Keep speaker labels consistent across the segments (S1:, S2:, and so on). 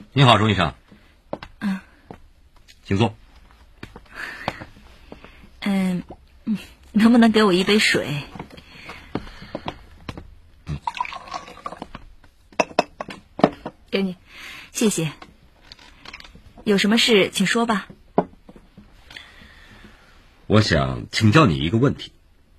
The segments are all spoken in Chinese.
S1: 你好，钟医生。请坐。
S2: 能不能给我一杯水？给你，谢谢。有什么事请说吧。
S1: 我想请教你一个问题。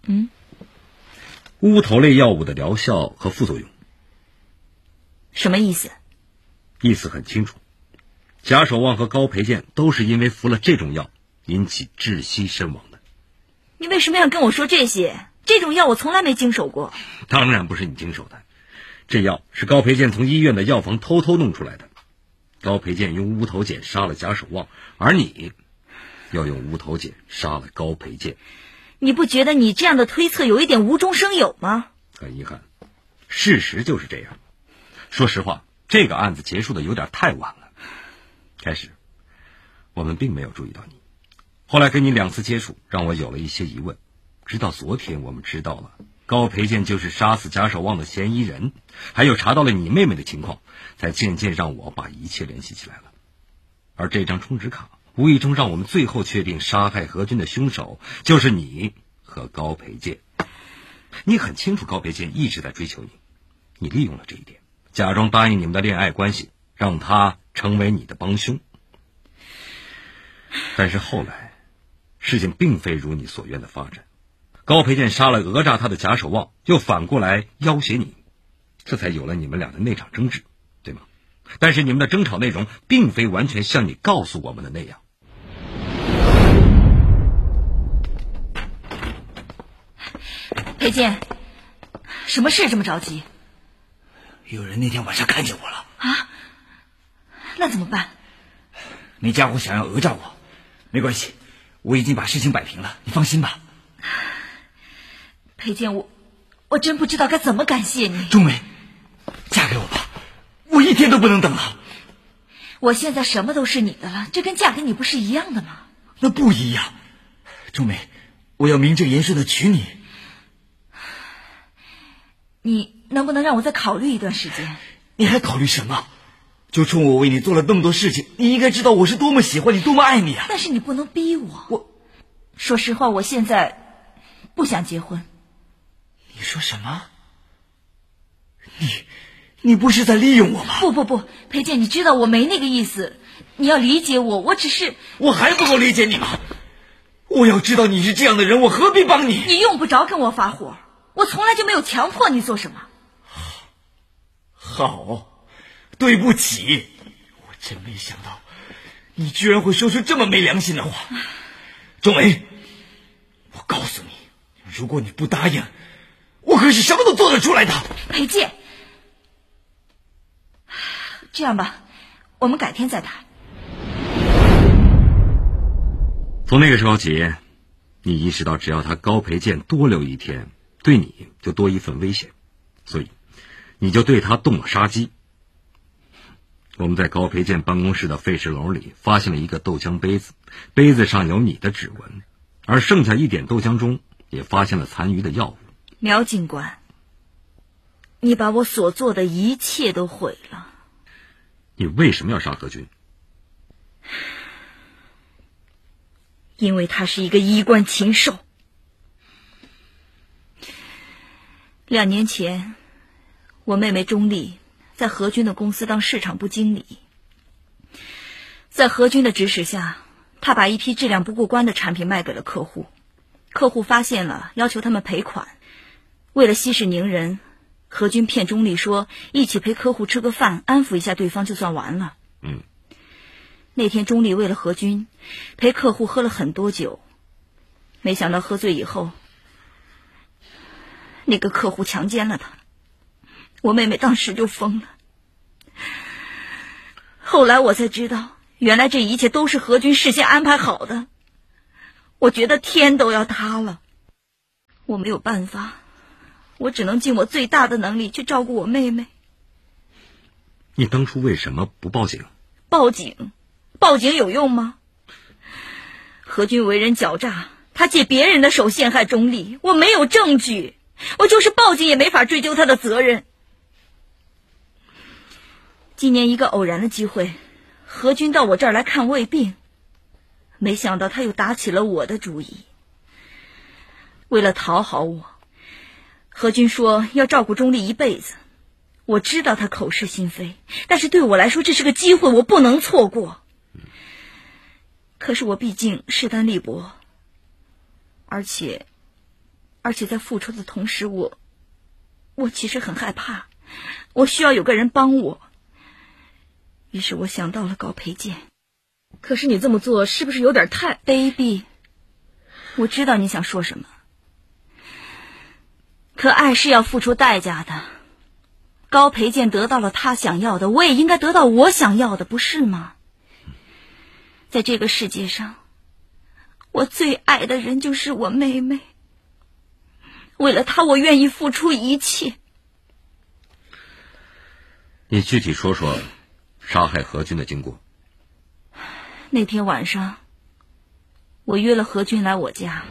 S1: 乌头类药物的疗效和副作用。
S2: 什么意思？
S1: 意思很清楚，贾守望和高培建都是因为服了这种药引起窒息身亡的。
S2: 你为什么要跟我说这些？这种药我从来没经手过。
S1: 当然不是你经手的，这药是高培建从医院的药房偷偷弄出来的。高培建用乌头碱杀了贾守望，而你要用乌头碱杀了高培建。
S2: 你不觉得你这样的推测有一点无中生有吗？
S1: 很遗憾，事实就是这样。说实话，这个案子结束的有点太晚了。开始我们并没有注意到你，后来跟你2次接触，让我有了一些疑问。直到昨天我们知道了高培建就是杀死贾守望的嫌疑人，还有查到了你妹妹的情况，才渐渐让我把一切联系起来了。而这张充值卡无意中让我们最后确定杀害何军的凶手就是你和高培建。你很清楚高培建一直在追求你，你利用了这一点，假装答应你们的恋爱关系，让他成为你的帮凶。但是后来事情并非如你所愿的发展，高培建杀了讹诈他的贾守望，又反过来要挟你，这才有了你们俩的那场争执，对吗？但是你们的争吵内容并非完全像你告诉我们的那样。
S2: 裴建，什么事这么着急？
S3: 有人那天晚上看见我了。
S2: 啊？那怎么办？
S3: 那家伙想要讹诈我，没关系，我已经把事情摆平了，你放心吧。
S2: 裴建，我真不知道该怎么感谢你。
S3: 钟梅，嫁给我吧，我一天都不能等了。
S2: 我现在什么都是你的了，这跟嫁给你不是一样的吗？
S3: 那不一样。钟梅，我要名正言顺的娶你。
S2: 你能不能让我再考虑一段时间？
S3: 你还考虑什么？就冲我为你做了那么多事情，你应该知道我是多么喜欢你，多么爱你啊！
S2: 但是你不能逼我。说实话，我现在不想结婚。
S3: 你说什么？你不是在利用我吗？
S2: 不，裴建，你知道我没那个意思，你要理解我，我只是……
S3: 我还不够理解你吗？我要知道你是这样的人，我何必帮你？
S2: 你用不着跟我发火，我从来就没有强迫你做什么。
S3: 好，对不起，我真没想到你居然会说出这么没良心的话。钟梅，我告诉你，如果你不答应，我可是什么都做得出来的。
S2: 裴建，这样吧，我们改天再谈。
S1: 从那个时候起，你意识到只要他高培建多留一天，对你就多一份危险，所以你就对他动了杀机。我们在高培建办公室的废纸篓里发现了一个豆浆杯子，杯子上有你的指纹，而剩下一点豆浆中也发现了残余的药物。
S2: 苗警官，你把我所做的一切都毁了。
S1: 你为什么要杀何军？
S2: 因为他是一个衣冠禽兽。2年前，我妹妹钟丽在何军的公司当市场部经理。在何军的指使下，他把一批质量不过关的产品卖给了客户。客户发现了，要求他们赔款。为了息事宁人，何军骗钟丽说一起陪客户吃个饭，安抚一下对方就算完了。那天钟丽为了何军陪客户喝了很多酒，没想到喝醉以后，那个客户强奸了他。我妹妹当时就疯了。后来我才知道，原来这一切都是何军事先安排好的。我觉得天都要塌了。我没有办法，我只能尽我最大的能力去照顾我妹妹。
S1: 你当初为什么不报警？
S2: 报警有用吗？何军为人狡诈，他借别人的手陷害钟丽，我没有证据，我就是报警也没法追究他的责任。 今年一个偶然的机会，何军到我这儿来看胃病，没想到他又打起了我的主意。为了讨好我，何军说要照顾钟丽一辈子。我知道他口是心非，但是对我来说这是个机会，我不能错过。可是我毕竟势单力薄，而且在付出的同时，我其实很害怕，我需要有个人帮我。于是我想到了高培建。
S4: 可是你这么做是不是有点太
S2: 卑鄙？我知道你想说什么，可爱是要付出代价的。高培建得到了他想要的，我也应该得到我想要的，不是吗？在这个世界上，我最爱的人就是我妹妹。为了她，我愿意付出一切。
S1: 你具体说说杀害何军的经过。
S2: 那天晚上，我约了何军来我家。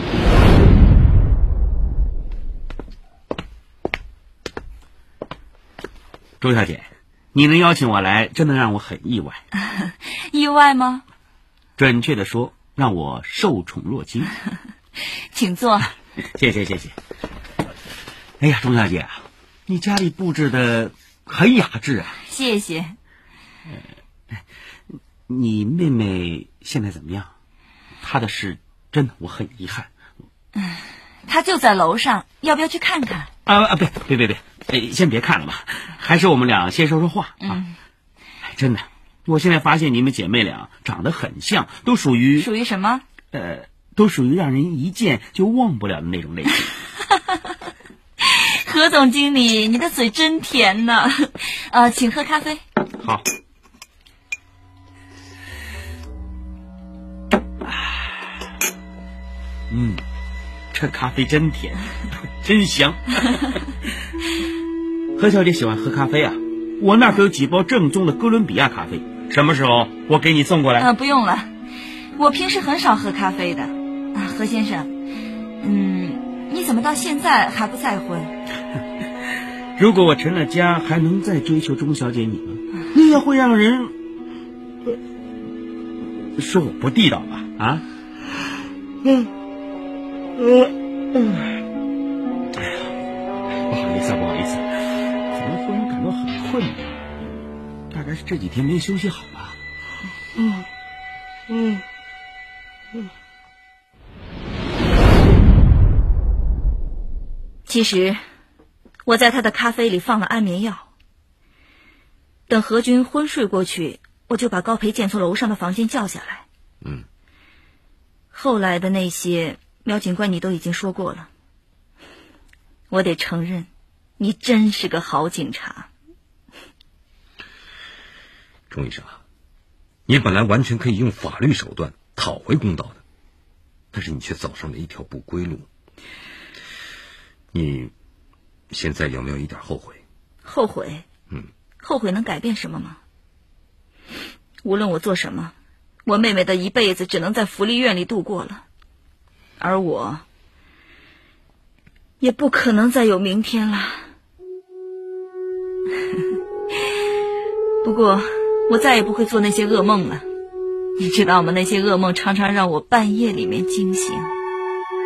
S5: 周小姐，你能邀请我来，真的让我很意外。
S2: 意外吗？
S5: 准确的说，让我受宠若惊。
S2: 请坐。
S5: 谢谢。哎呀，钟小姐啊，你家里布置的很雅致啊。
S2: 谢谢。
S5: 你妹妹现在怎么样？她的事真的我很遗憾。
S2: 她就在楼上，要不要去看看？
S5: 别，先别看了吧，还是我们俩先说说话啊。真的，我现在发现你们姐妹俩长得很像，都属于
S2: 什么？
S5: 都属于让人一见就忘不了的那种类型。
S2: 何总经理，你的嘴真甜呢。请喝咖啡。
S5: 好。这咖啡真甜，真香。何小姐喜欢喝咖啡啊？我那可有几包正宗的哥伦比亚咖啡，什么时候我给你送过来？
S2: 不用了，我平时很少喝咖啡的。何先生，你怎么到现在还不再婚？
S5: 如果我成了家，还能再追求钟小姐你吗？你也会让人说我不地道吧？啊？哎呀，不好意思，怎么忽然感到很困呢？大概是这几天没休息好吧。
S2: 其实我在他的咖啡里放了安眠药，等何军昏睡过去，我就把高培建从楼上的房间叫下来。后来的那些苗警官你都已经说过了。我得承认，你真是个好警察。
S1: 钟医生啊，你本来完全可以用法律手段讨回公道的，但是你却走上了一条不归路。你现在有没有一点后悔？
S2: 后悔？后悔能改变什么吗？无论我做什么，我妹妹的一辈子只能在福利院里度过了，而我也不可能再有明天了。不过我再也不会做那些噩梦了，你知道吗？那些噩梦常常让我半夜里面惊醒。